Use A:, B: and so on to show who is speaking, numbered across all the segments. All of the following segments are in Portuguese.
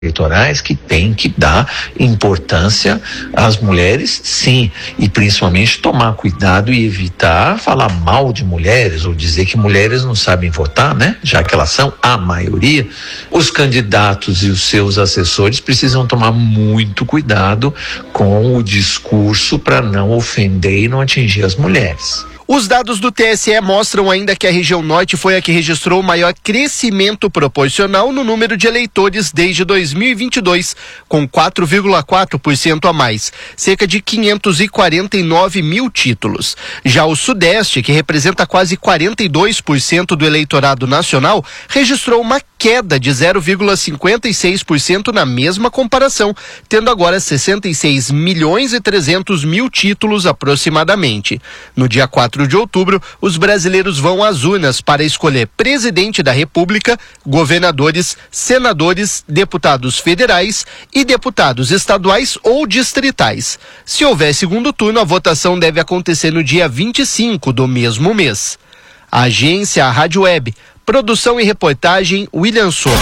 A: eleitorais que tem que dar importância às mulheres, sim, e principalmente tomar cuidado e evitar falar mal de mulheres ou dizer que mulheres não sabem votar, né? Já que elas são a maioria. Os candidatos e os seus assessores precisam tomar muito cuidado com o discurso para não ofender e não atingir as mulheres.
B: Os dados do TSE mostram ainda que a região norte foi a que registrou o maior crescimento proporcional no número de eleitores desde 2022, com 4,4% a mais, cerca de 549 mil títulos. Já o sudeste, que representa quase 42% do eleitorado nacional, registrou uma queda de 0,56% na mesma comparação, tendo agora 66 milhões e 300 mil títulos aproximadamente. No dia 4 de outubro, os brasileiros vão às urnas para escolher presidente da República, governadores, senadores, deputados federais e deputados estaduais ou distritais. Se houver segundo turno, a votação deve acontecer no dia 25 do mesmo mês. A agência Rádio Web, produção e reportagem William Sopa.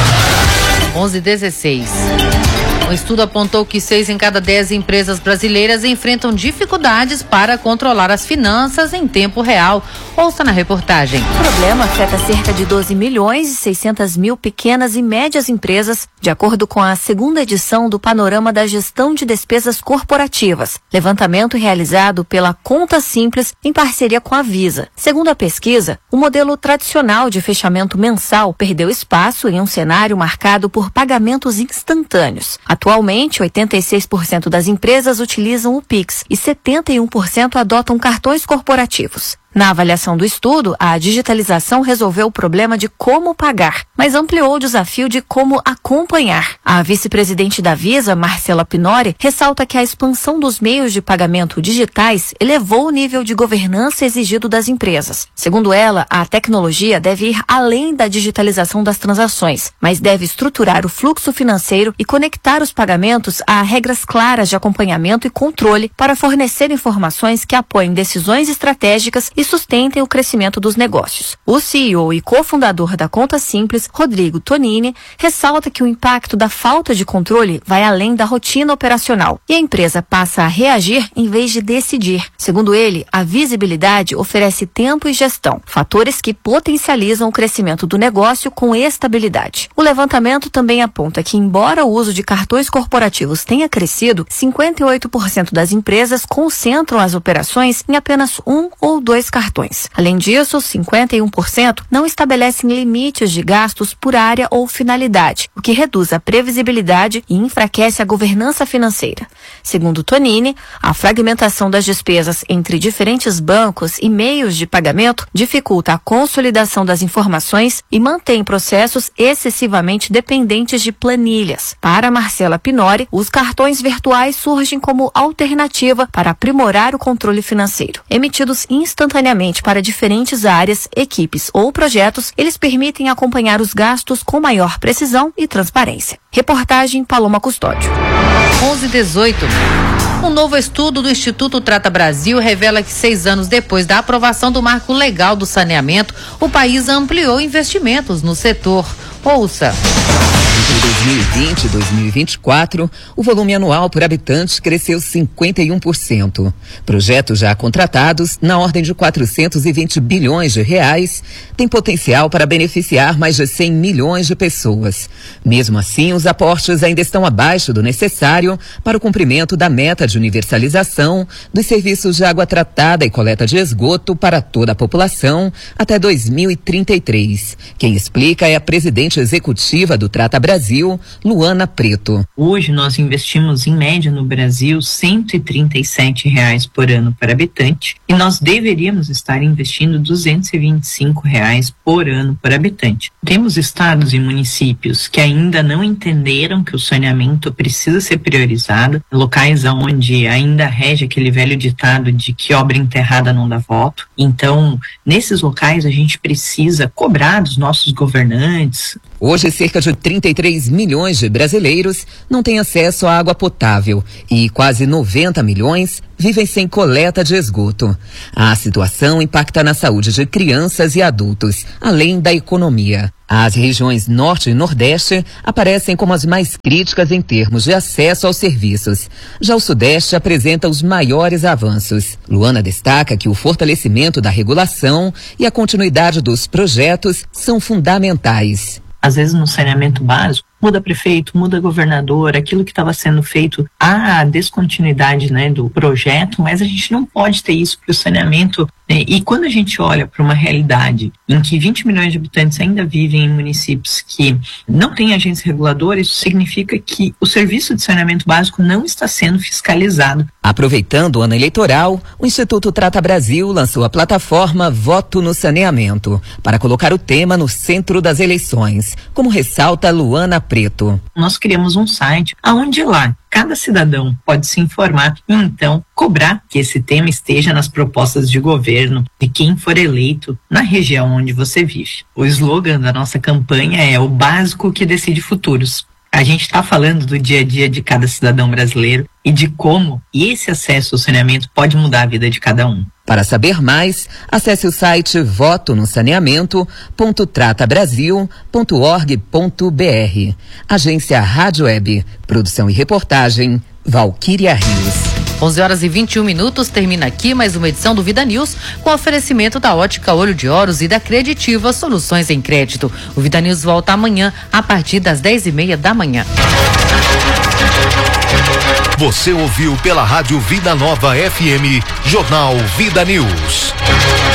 C: 11:16. Um estudo apontou que 6 em cada 10 empresas brasileiras enfrentam dificuldades para controlar as finanças em tempo real. Ouça na reportagem.
D: O problema afeta cerca de 12 milhões e 600 mil pequenas e médias empresas, de acordo com a segunda edição do Panorama da Gestão de Despesas Corporativas, levantamento realizado pela Conta Simples em parceria com a Visa. Segundo a pesquisa, o modelo tradicional de fechamento mensal perdeu espaço em um cenário marcado por pagamentos instantâneos. Atualmente, 86% das empresas utilizam o Pix e 71% adotam cartões corporativos. Na avaliação do estudo, a digitalização resolveu o problema de como pagar, mas ampliou o desafio de como acompanhar. A vice-presidente da Visa, Marcela Pinori, ressalta que a expansão dos meios de pagamento digitais elevou o nível de governança exigido das empresas. Segundo ela, a tecnologia deve ir além da digitalização das transações, mas deve estruturar o fluxo financeiro e conectar os pagamentos a regras claras de acompanhamento e controle para fornecer informações que apoiem decisões estratégicas e sustentem o crescimento dos negócios. O CEO e cofundador da Conta Simples, Rodrigo Tonini, ressalta que o impacto da falta de controle vai além da rotina operacional e a empresa passa a reagir em vez de decidir. Segundo ele, a visibilidade oferece tempo e gestão, fatores que potencializam o crescimento do negócio com estabilidade. O levantamento também aponta que, embora o uso de cartões corporativos tenha crescido, 58% das empresas concentram as operações em apenas 1 ou 2 cartões. Além disso, 51% não estabelecem limites de gastos por área ou finalidade, o que reduz a previsibilidade e enfraquece a governança financeira. Segundo Tonini, a fragmentação das despesas entre diferentes bancos e meios de pagamento dificulta a consolidação das informações e mantém processos excessivamente dependentes de planilhas. Para Marcela Pinori, os cartões virtuais surgem como alternativa para aprimorar o controle financeiro. Emitidos instantaneamente para diferentes áreas, equipes ou projetos, eles permitem acompanhar os gastos com maior precisão e transparência. Reportagem Paloma Custódio.
C: 11:18. Um novo estudo do Instituto Trata Brasil revela que 6 anos depois da aprovação do marco legal do saneamento, o país ampliou investimentos no setor. Ouça.
E: Entre 2020 e 2024, o volume anual por habitante cresceu 51%. Projetos já contratados, na ordem de 420 bilhões de reais, têm potencial para beneficiar mais de 100 milhões de pessoas. Mesmo assim, os aportes ainda estão abaixo do necessário para o cumprimento da meta de universalização dos serviços de água tratada e coleta de esgoto para toda a população até 2033. Quem explica é a presidente executiva do Trata Brasil, Luana Preto.
F: Hoje nós investimos em média no Brasil R$ 137 por ano por habitante e nós deveríamos estar investindo R$ 225 por ano por habitante. Temos estados e municípios que ainda não entenderam que o saneamento precisa ser priorizado, locais onde ainda rege aquele velho ditado de que obra enterrada não dá voto. Então, nesses locais a gente precisa cobrar dos nossos governantes.
E: Hoje, cerca de 33 milhões de brasileiros não têm acesso à água potável e quase 90 milhões vivem sem coleta de esgoto. A situação impacta na saúde de crianças e adultos, além da economia. As regiões Norte e Nordeste aparecem como as mais críticas em termos de acesso aos serviços. Já o Sudeste apresenta os maiores avanços. Luana destaca que o fortalecimento da regulação e a continuidade dos projetos são fundamentais.
F: Às vezes no saneamento básico, muda prefeito, muda governador, aquilo que estava sendo feito, há a descontinuidade, né, do projeto, mas a gente não pode ter isso para o saneamento. E quando a gente olha para uma realidade em que 20 milhões de habitantes ainda vivem em municípios que não têm agentes reguladores, isso significa que o serviço de saneamento básico não está sendo fiscalizado.
E: Aproveitando o ano eleitoral, o Instituto Trata Brasil lançou a plataforma Voto no Saneamento, para colocar o tema no centro das eleições, como ressalta Luana Preto.
F: Nós criamos um site onde lá cada cidadão pode se informar e então cobrar que esse tema esteja nas propostas de governo de quem for eleito na região onde você vive. O slogan da nossa campanha é o básico que decide futuros. A gente está falando do dia a dia de cada cidadão brasileiro e de como esse acesso ao saneamento pode mudar a vida de cada um.
E: Para saber mais, acesse o site votonosaneamento.tratabrasil.org.br. Agência Rádio Web. Produção e reportagem, Valquíria Rios.
C: 11h21, termina aqui mais uma edição do Vida News com oferecimento da Ótica Olho de Ouros e da Creditiva Soluções em Crédito. O Vida News volta amanhã a partir das 10h30 da manhã.
G: Você ouviu pela Rádio Vida Nova FM, Jornal Vida News.